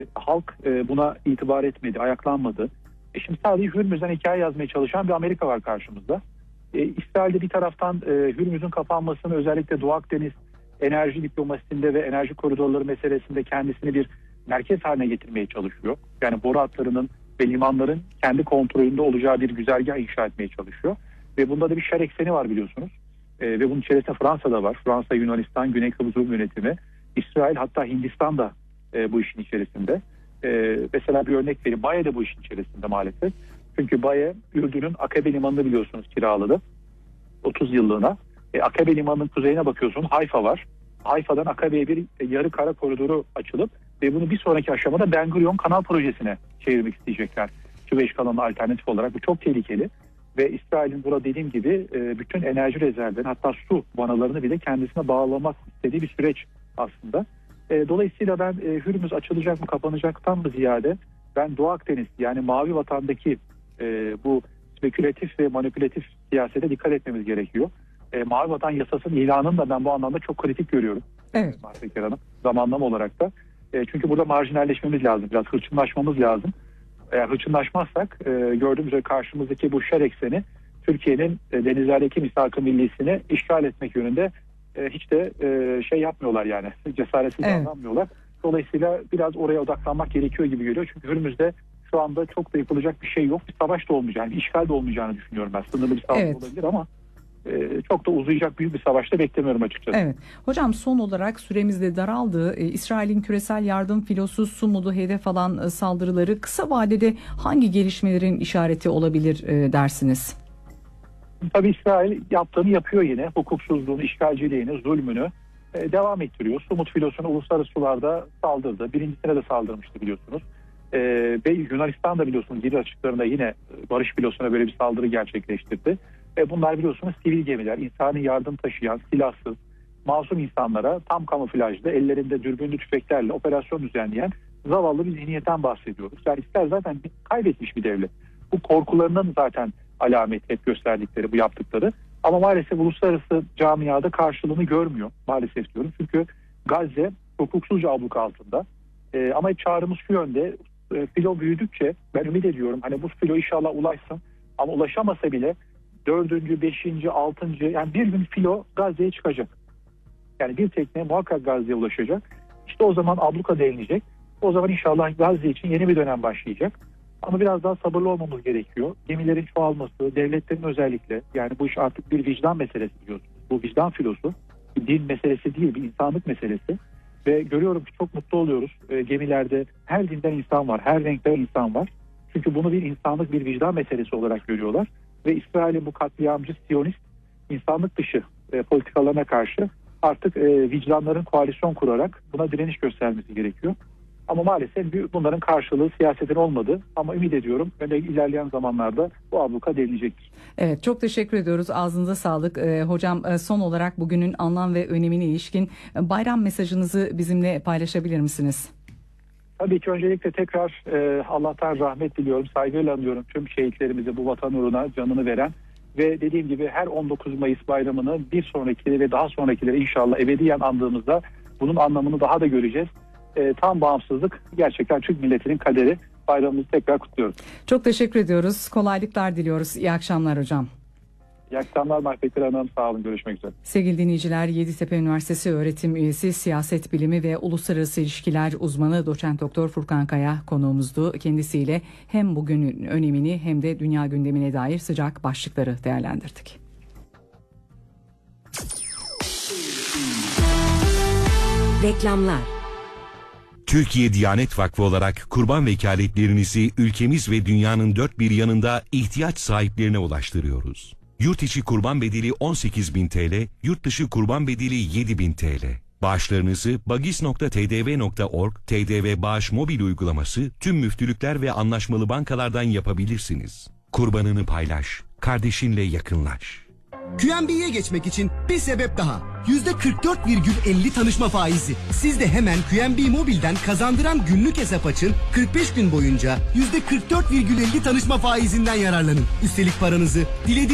Halk buna itibar etmedi, ayaklanmadı. Şimdi sadece Hürmüz'den hikaye yazmaya çalışan bir Amerika var karşımızda. İsrail'de bir taraftan Hürmüz'ün kapanmasını, özellikle Doğu Akdeniz enerji diplomasisinde ve enerji koridorları meselesinde kendisini bir merkez haline getirmeye çalışıyor. Yani boru hatlarının ve limanların kendi kontrolünde olacağı bir güzergah inşa etmeye çalışıyor. Ve bunda da bir şer ekseni var biliyorsunuz. Ve bunun içerisinde Fransa da var. Fransa, Yunanistan, Güney Kıbrıs Rum yönetimi, İsrail, hatta Hindistan da bu işin içerisinde. Mesela bir örnek vereyim. Baye de bu işin içerisinde maalesef. Çünkü Baye, Ürdün'ün Akabe Limanı'nı biliyorsunuz kiraladı 30 yıllığına. Akabe Limanı'nın kuzeyine bakıyorsun, Hayfa var. Hayfa'dan Akabe'ye bir yarı kara koridoru açılıp ve bunu bir sonraki aşamada Ben Gurion kanal projesine çevirmek isteyecekler. Süveyş kanalına alternatif olarak. Bu çok tehlikeli. Ve İsrail'in burada dediğim gibi bütün enerji rezervlerini, hatta su vanalarını bile kendisine bağlamak istediği bir süreç aslında. Dolayısıyla ben Hürmüz açılacak mı kapanacaktan mı ziyade ben Doğu Akdeniz, yani Mavi Vatan'daki bu spekülatif ve manipülatif siyasete dikkat etmemiz gerekiyor. Mavi Vatan yasasının ilanını da ben bu anlamda çok kritik görüyorum. Evet. Mahfekar Hanım, zamanlama olarak da. Çünkü burada marjinalleşmemiz lazım, biraz hırçınlaşmamız lazım. Eğer hırçınlaşmazsak gördüğümüz üzere karşımızdaki bu şer ekseni Türkiye'nin denizlerdeki misak-ı millisini işgal etmek yönünde hiç de şey yapmıyorlar, yani cesaretsiz davranmıyorlar. Dolayısıyla biraz oraya odaklanmak gerekiyor gibi geliyor. Çünkü Hürmüz'de şu anda çok da yapılacak bir şey yok. Bir savaş da olmayacağını, bir işgal de olmayacağını düşünüyorum ben. Sınırlı bir saldırı olabilir ama çok da uzayacak büyük bir savaşta beklemiyorum açıkçası. Evet. Hocam, son olarak süremiz de daraldı. İsrail'in küresel yardım filosu Sumud'u hedef alan saldırıları kısa vadede hangi gelişmelerin işareti olabilir dersiniz? Tabii İsrail yaptığını yapıyor yine. Hukuksuzluğunu, işgalciliğini, zulmünü devam ettiriyor. Sumud filosuna uluslararası sularda saldırdı. Birincisine de saldırmıştı biliyorsunuz. Ve Yunanistan da biliyorsunuz giriş açıklarında yine barış filosuna böyle bir saldırı gerçekleştirdi. Bunlar biliyorsunuz sivil gemiler, insani yardım taşıyan, silahsız, masum insanlara tam kamuflajlı, ellerinde dürbünlü tüfeklerle operasyon düzenleyen zavallı bir zihniyetten bahsediyoruz. Yani İsrail zaten kaybetmiş bir devlet. Bu korkularının zaten alamet hep gösterdikleri, bu yaptıkları. Ama maalesef uluslararası camiada karşılığını görmüyor. Maalesef diyorum. Çünkü Gazze hukuksuzca abluka altında. Ama hep çağrımız şu yönde. Filo büyüdükçe ben ümit ediyorum. Hani bu filo inşallah ulaşsın. Ama ulaşamasa bile 4. 5. 6. yani bir gün filo Gazze'ye çıkacak. Yani bir tekne muhakkak Gazze'ye ulaşacak. İşte o zaman abluka delinecek. O zaman inşallah Gazze için yeni bir dönem başlayacak. Ama biraz daha sabırlı olmamız gerekiyor. Gemilerin çoğalması, devletlerin özellikle, yani bu iş artık bir vicdan meselesi biliyorsunuz. Bu vicdan filosu bir din meselesi değil, bir insanlık meselesi. Ve görüyorum ki çok mutlu oluyoruz. Gemilerde her dinden insan var, her renkten insan var. Çünkü bunu bir insanlık, bir vicdan meselesi olarak görüyorlar. Ve İsrail'in bu katliamcı, siyonist, insanlık dışı politikalarına karşı artık vicdanların koalisyon kurarak buna direniş göstermesi gerekiyor. Ama maalesef bunların karşılığı siyasetin olmadı. Ama ümit ediyorum böyle ilerleyen zamanlarda bu abluka denilecektir. Evet, çok teşekkür ediyoruz. Ağzınıza sağlık. Hocam, son olarak bugünün anlam ve önemine ilişkin bayram mesajınızı bizimle paylaşabilir misiniz? Tabii ki öncelikle tekrar Allah'tan rahmet diliyorum. Saygıyla anıyorum tüm şehitlerimizi, bu vatan uğruna canını veren ve dediğim gibi her 19 Mayıs bayramını bir sonrakileri ve daha sonrakileri inşallah ebediyen andığımızda bunun anlamını daha da göreceğiz. Tam bağımsızlık gerçekten Türk milletinin kaderi. Bayramımızı tekrar kutluyoruz. Çok teşekkür ediyoruz. Kolaylıklar diliyoruz. İyi akşamlar hocam. İyi akşamlar Mahfekir Hanım. Sağ olun. Görüşmek üzere. Sevgili dinleyiciler, Yeditepe Üniversitesi öğretim üyesi, siyaset bilimi ve uluslararası ilişkiler uzmanı Doçent Doktor Furkan Kaya konuğumuzdu. Kendisiyle hem bugünün önemini hem de dünya gündemine dair sıcak başlıkları değerlendirdik. Reklamlar. Türkiye Diyanet Vakfı olarak kurban vekaletlerinizi ülkemiz ve dünyanın dört bir yanında ihtiyaç sahiplerine ulaştırıyoruz. Yurt içi kurban bedeli 18.000 TL, yurt dışı kurban bedeli 7.000 TL. Bağışlarınızı bagis.tdv.org, TDV Bağış mobil uygulaması, tüm müftülükler ve anlaşmalı bankalardan yapabilirsiniz. Kurbanını paylaş, kardeşinle yakınlaş. QNB'ye geçmek için bir sebep daha. %44,50 tanışma faizi. Siz de hemen QNB Mobil'den kazandıran günlük hesap açın. 45 gün boyunca %44,50 tanışma faizinden yararlanın. Üstelik paranızı dilediğiniz